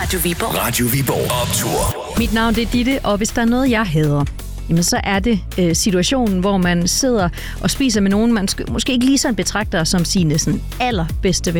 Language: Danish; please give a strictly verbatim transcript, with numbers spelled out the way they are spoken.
Radio Viborg. Radio Viborg Optur. Mit navn det er Ditte, og hvis der er noget, jeg hader, jamen så er det øh, situationen, hvor man sidder og spiser med nogen, man sk- måske ikke lige sådan betragter som sine sådan allerbedste